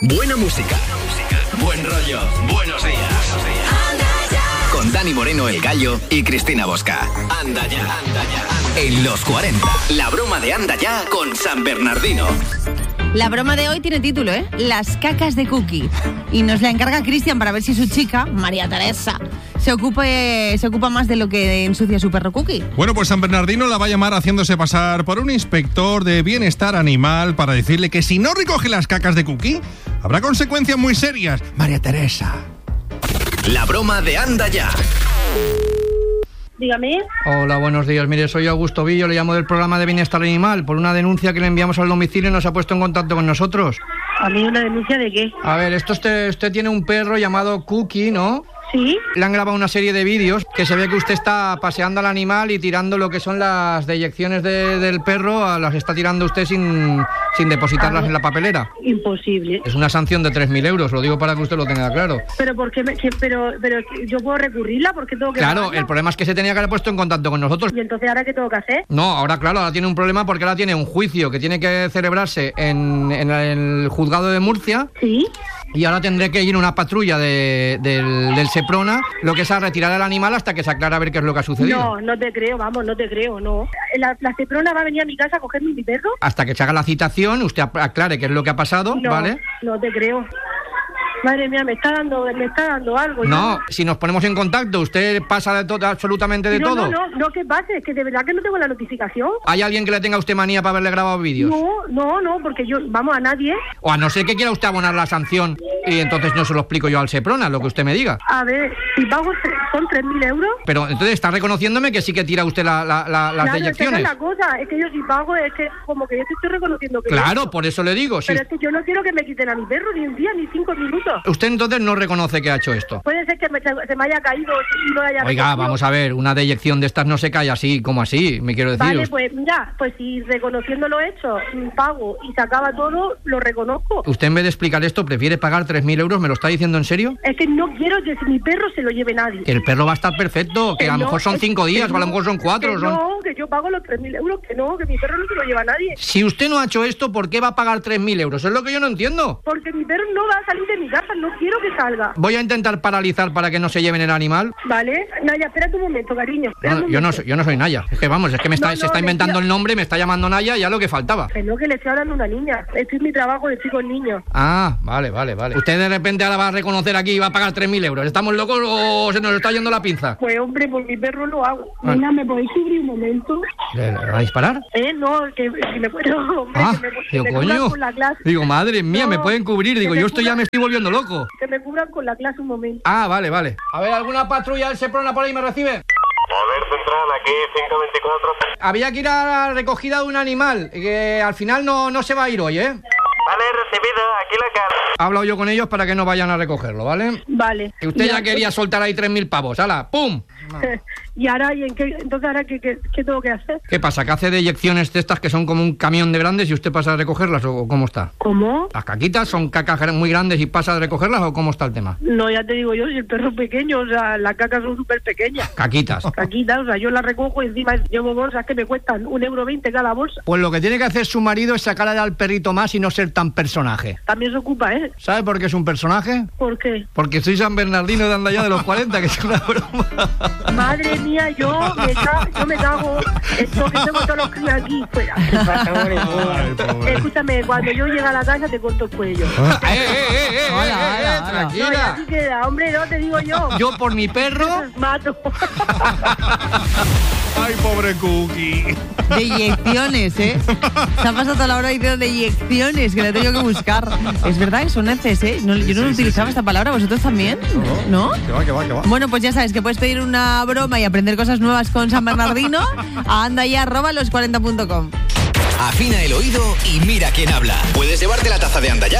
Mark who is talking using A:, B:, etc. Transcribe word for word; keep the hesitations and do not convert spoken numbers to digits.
A: Buena música, buen rollo, buenos días. Con Dani Moreno, El Gallo y Cristina Bosca. Anda ya, anda ya. En los cuarenta, la broma de Anda ya con San Bernardino.
B: La broma de hoy tiene título, ¿eh? Las cacas de Cookie. Y nos la encarga Cristian para ver si su chica, María Teresa, se ocupe, se ocupa más de lo que ensucia su perro Cookie.
C: Bueno, pues San Bernardino la va a llamar haciéndose pasar por un inspector de bienestar animal para decirle que si no recoge las cacas de Cookie, habrá consecuencias muy serias. María Teresa.
A: La broma de Anda ya.
D: Dígame.
E: Hola, buenos días. Mire, soy Augusto Villo, le llamo del programa de Bienestar Animal por una denuncia que le enviamos al domicilio y nos ha puesto en contacto con nosotros.
D: ¿A mí una denuncia de qué?
E: A ver, esto usted, usted tiene un perro llamado Cookie, ¿no?
D: Sí.
E: Le han grabado una serie de vídeos que se ve que usted está paseando al animal y tirando lo que son las deyecciones de, del perro, a las está tirando usted sin, sin depositarlas en la papelera.
D: Imposible.
E: Es una sanción de tres mil euros, lo digo para que usted lo tenga claro.
D: ¿Pero por qué? Me, que, pero, pero yo puedo recurrirla, ¿por qué tengo que
E: Claro,
D: pagarla?
E: el problema es que se tenía que haber puesto en contacto con nosotros.
D: ¿Y entonces ahora qué tengo que hacer?
E: No, ahora claro, ahora tiene un problema porque ahora tiene un juicio que tiene que celebrarse en, en el juzgado de Murcia.
D: Sí.
E: Y ahora tendré que ir una patrulla de, del, del Seprona, lo que es a retirar al animal hasta que se aclara a ver qué es lo que ha sucedido.
D: No, no te creo, vamos, no te creo, no. La, la Seprona va a venir a mi casa a cogerme mi perro.
E: Hasta que se haga la citación, usted aclare qué es lo que ha pasado,
D: No,
E: ¿vale?
D: no te creo. Madre mía, me está dando, me está dando algo.
E: No,
D: ¿no?
E: si nos ponemos en contacto, usted pasa de todo, absolutamente de
D: no,
E: todo.
D: No, no, no, que pase, es que de verdad que no tengo la notificación.
E: ¿Hay alguien que le tenga a usted manía para haberle grabado vídeos?
D: No, no, no, porque yo, vamos, a nadie.
E: O a no ser que quiera usted abonar la sanción y entonces no se lo explico yo al Seprona, lo que usted me diga.
D: A ver, si pago tre- son tres mil euros.
E: Pero entonces está reconociéndome que sí que tira usted la, la, la, las
D: Claro,
E: deyecciones.
D: esa es la cosa, es que yo si pago es que como que yo te estoy reconociendo que
E: Claro,
D: yo-
E: por eso le digo. Si
D: Pero es que yo no quiero que me quiten a mi perro ni un día ni cinco minutos.
E: usted entonces no reconoce que ha hecho esto.
D: Puede ser que me, se me haya caído y no haya
E: Oiga,
D: recogido.
E: vamos a ver, una deyección de estas no se cae así, como así, me quiero decir.
D: Vale,
E: Us-
D: pues mira, pues si reconociendo lo hecho, mm, pago y se acaba todo, lo reconozco.
E: Usted en vez de explicar esto prefiere pagar tres mil euros, ¿me lo está diciendo en serio?
D: Es que no quiero que mi perro se lo lleve nadie.
E: Que el perro va a estar perfecto, que a lo
D: no,
E: mejor son
D: es-
E: cinco
D: que
E: días, o a lo
D: no,
E: mejor son cuatro.
D: que
E: Son...
D: No, que yo pago los tres mil euros, que no, que mi perro no se lo lleva a nadie.
E: Si usted no ha hecho esto, ¿por qué va a pagar tres mil euros? Es lo que yo no entiendo.
D: Porque mi perro no va a salir de mi casa, no quiero que salga.
E: Voy a intentar paralizar para que no se lleven el animal.
D: ¿Vale? Naya, espérate un momento, cariño. espera
E: No,
D: un
E: yo, no
D: momento.
E: soy, yo no soy Naya. Es que vamos, es que me está,
D: No,
E: se
D: no,
E: está
D: le
E: inventando
D: estoy-
E: el nombre, me está llamando Naya, ya lo que faltaba.
D: Que no, que le estoy hablando a una niña. Este es mi trabajo, estoy con niños.
E: Ah, vale, vale, vale. Usted de repente ahora va a reconocer aquí y va a pagar tres mil euros. ¿Estamos locos o se nos está yendo la pinza?
D: Pues hombre, por mi perro lo hago.
E: Vale.
D: Nena, ¿me podéis cubrir un momento?
E: ¿Le, le va a disparar?
D: Eh, no, que si me puedo... Hombre,
E: Ah,
D: que me, que
E: digo,
D: me cubran
E: coño.
D: con la clase.
E: Digo, madre mía,
D: No,
E: me pueden cubrir. Digo,
D: que me
E: yo esto ya
D: cubran-
E: me estoy volviendo loco.
D: Que me cubran con la clase un momento.
E: Ah, vale, vale. A ver, ¿alguna patrulla del Seprona por ahí me recibe?
F: Poder central, aquí cinco veinticuatro.
E: Había que ir a la recogida de un animal, que al final no, no se va a ir hoy, ¿eh?
F: Vale, recibido, aquí la cara.
E: He hablado yo con ellos para que no vayan a recogerlo, ¿vale?
D: Vale.
E: Que usted
D: Y
E: ya
D: ahora-
E: quería soltar ahí tres mil pavos, ¡hala! ¡Pum!
D: ¿Y ahora, y en qué, entonces ahora qué, qué, qué tengo que hacer?
E: ¿Qué pasa? ¿Que hace deyecciones de estas que son como un camión de grandes y usted pasa a recogerlas o cómo está?
D: ¿Cómo?
E: ¿Las caquitas son cacas gra- muy grandes y pasa a recogerlas o cómo está el tema?
D: No, ya te digo yo, si el perro es pequeño, o sea, las cacas son súper pequeñas.
E: Caquitas.
D: Caquitas, o sea, yo las recojo y encima llevo bolsas que me cuestan un euro veinte cada bolsa.
E: Pues lo que tiene que hacer su marido es sacarle al perrito más y no ser tan personaje.
D: También se ocupa, ¿eh?
E: ¿Sabe por qué es un personaje?
D: ¿Por qué?
E: Porque soy San Bernardino de Andaya de los cuarenta, que es una broma.
D: Madre mía, yo me, ca- yo me cago. Esto que tengo todos los críos aquí fuera. Escúchame, cuando yo llegue a la casa te corto el cuello.
E: ¡Eh, eh, eh, eh,
B: Hola,
E: eh,
B: hola,
E: eh,
B: hola.
D: No, y
E: tranquila!
D: así queda, hombre, no te digo yo.
E: Yo por mi perro...
D: Mato.
C: Ay, pobre Cookie.
B: De inyecciones, ¿eh? Se ha pasado toda la hora diciendo de inyecciones, que la he tenido que buscar. Es verdad que son heces, ¿eh? No, yo no
C: Sí, sí,
B: utilizaba
C: sí.
B: esta palabra, ¿vosotros también? ¿No?
C: Que va, que va, que va.
B: Bueno, pues ya sabes que puedes pedir una broma y aprender cosas nuevas con San Bernardino a andaya arroba los cuarenta punto com.
A: Afina el oído y mira quién habla. Puedes llevarte la taza de Anda ya